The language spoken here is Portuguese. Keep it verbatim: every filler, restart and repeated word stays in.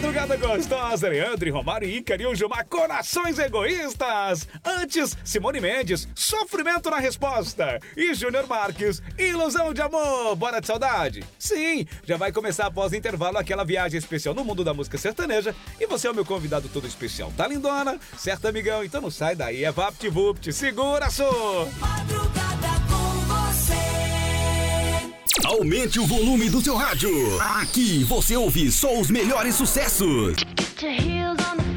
Madrugada gostosa, Leandro, Romário e Ícaro e o Gilmar, Corações Egoístas. Antes, Simone Mendes, Sofrimento na Resposta. E Júnior Marques, Ilusão de Amor, Bora de Saudade. Sim, já vai começar após o intervalo aquela viagem especial no mundo da música sertaneja. E você é o meu convidado todo especial, tá lindona? Certo, amigão? Então não sai daí, é VaptVupt, segura, só. Madrugada com você. Aumente o volume do seu rádio. Aqui você ouve só os melhores sucessos. Put your heels on the